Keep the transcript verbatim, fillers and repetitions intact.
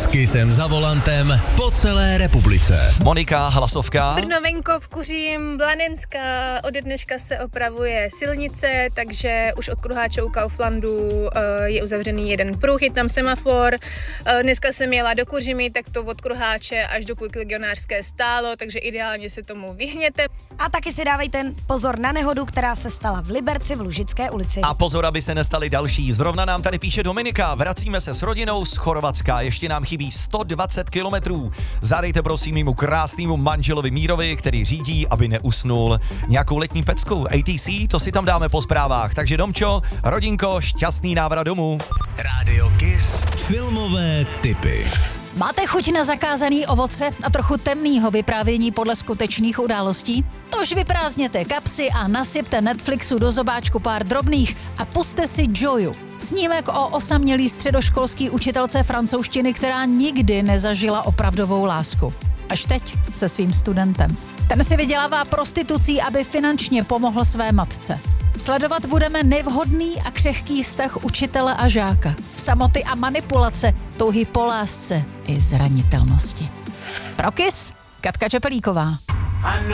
S Kissem za volantem po celé republice. Monika, hlasovka. Brno venkov, Kuřím, Blanenská, ode dneška se opravuje silnice, takže už od Kruháče u Kauflandu uh, je uzavřený jeden pruh, je tam semafor. Uh, dneska jsem jela do Kuřimy, tak to od Kruháče až do půlky Legionářské stálo, takže ideálně se tomu vyhněte. A taky si dávejte pozor na nehodu, která se stala v Liberci v Lužické ulici. A pozor, aby se nestali další. Zrovna nám tady píše Dominika. Vracíme se s rodinou z Chorvatska. Ještě nám chybí sto dvacet kilometrů. Zadejte prosím mému krásnému manželovi Mírovi, který řídí, aby neusnul, nějakou letní pecku. A T C, to si tam dáme po zprávách. Takže Domčo, rodinko, šťastný návrat domů. Rádio Kiss. Filmové tipy. Máte chuť na zakázaný ovoce a trochu temného vyprávění podle skutečných událostí? Tož vyprázdněte kapsy a nasypte Netflixu do zobáčku pár drobných a puste si Joyu. Snímek o osamělý středoškolský učitelce francouzštiny, která nikdy nezažila opravdovou lásku. Až teď se svým studentem. Ten si vydělává prostitucí, aby finančně pomohl své matce. Sledovat budeme nevhodný a křehký vztah učitele a žáka. Samoty a manipulace, touhy po lásce i zranitelnosti. Pro Kiss, Katka Čepelíková.